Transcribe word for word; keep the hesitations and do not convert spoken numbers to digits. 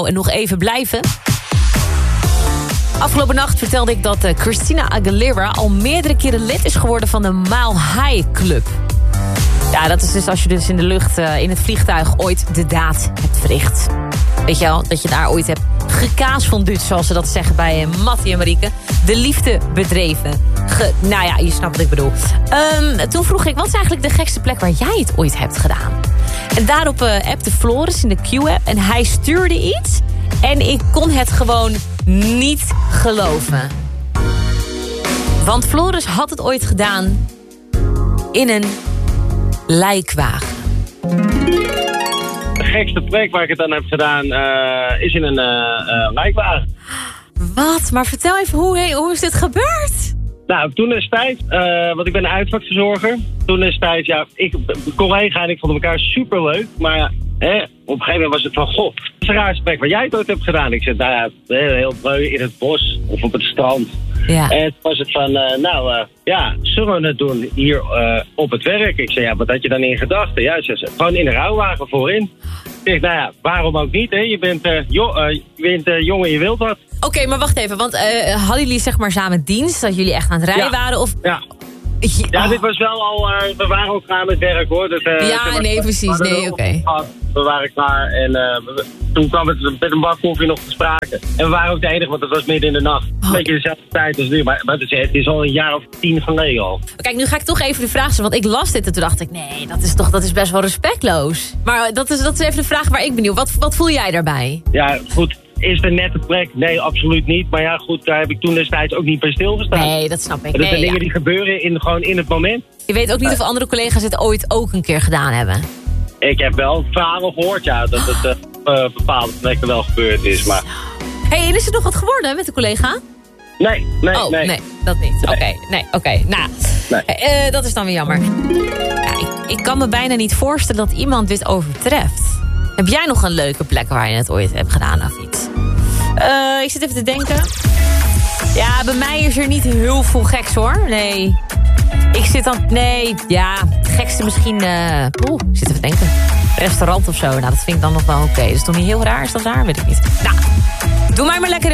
En nog even blijven. Afgelopen nacht vertelde ik dat uh, Christina Aguilera al meerdere keren lid is geworden van de Mile High Club. Ja, dat is dus als je dus in de lucht, uh, in het vliegtuig ooit de daad hebt verricht. Weet je wel, dat je daar ooit hebt gekaasfonduut, zoals ze dat zeggen bij uh, Mattie en Marieke. De liefde bedreven. Ge, nou ja, je snapt wat ik bedoel. Um, toen vroeg ik, wat is eigenlijk de gekste plek waar jij het ooit hebt gedaan? En daarop uh, appte Floris in de Q-app en hij stuurde iets. En ik kon het gewoon niet geloven. Want Floris had het ooit gedaan in een lijkwagen. De gekste plek waar ik het dan heb gedaan uh, is in een uh, uh, lijkwagen. Wat? Maar vertel even, hoe, hey, hoe is dit gebeurd? Nou, toen is tijd, uh, want ik ben een uitvaktverzorger. Toen is tijd, ja, ik, collega en ik vonden elkaar superleuk. Maar ja, hè, op een gegeven moment was het van, goh, dat is een raar gesprek waar jij het ooit hebt gedaan. Ik zei, nou ja, heel bleu in het bos of op het strand. Ja. En toen was het van, uh, nou uh, ja, zullen we het doen hier uh, op het werk? Ik zei, ja, wat had je dan in gedachten? Ja, ze zei, gewoon in een rouwwagen voorin. Ik zeg, nou ja, waarom ook niet, hè? Je bent, uh, jo uh, je bent uh, jong en je wilt wat. Oké, okay, maar wacht even, want uh, hadden jullie zeg maar samen dienst? Dat jullie echt aan het rijden ja. waren? Of... Ja. Ja, dit was wel al, uh, we waren ook klaar met werk hoor. Dus, uh, ja, nee, we, precies, nee, oké. Okay. We waren klaar en uh, we, toen kwam het met een bak koffie nog te sprake. En we waren ook de enige, want het was midden in de nacht. Oh. Een beetje dezelfde tijd als nu, maar, maar het, is, het is al een jaar of tien geleden al. Kijk, nu ga ik toch even de vraag stellen, want ik las dit en toen dacht ik, nee, dat is toch dat is best wel respectloos. Maar dat is, dat is even de vraag waar ik benieuwd. Wat, wat voel jij daarbij? Ja, goed. Is het een nette plek? Nee, absoluut niet. Maar ja, goed, daar heb ik toen destijds ook niet bij stilgestaan. Nee, dat snap ik. Dat zijn nee, dingen ja. die gebeuren in, gewoon in het moment. Je weet ook niet of andere collega's het ooit ook een keer gedaan hebben. Ik heb wel verhalen gehoord, ja, dat het uh, uh, bepaalde plekken wel gebeurd is. Maar... Hé, hey, en is er nog wat geworden met de collega? Nee, nee, oh, nee. nee, dat niet. Oké, nee. okay, nee, oké. Okay. Nou, nee. uh, dat is dan weer jammer. Ja, ik, ik kan me bijna niet voorstellen dat iemand dit overtreft. Heb jij nog een leuke plek waar je het ooit hebt gedaan of iets? Uh, ik zit even te denken. Ja, bij mij is er niet heel veel geks hoor. Nee. Ik zit dan... Nee, ja, het gekste misschien... Uh, Oeh, ik zit even te denken. Restaurant of zo. Nou, dat vind ik dan nog wel oké. Okay. Dat is toch niet heel raar? Is dat raar? Weet ik niet. Nou, doe mij maar lekker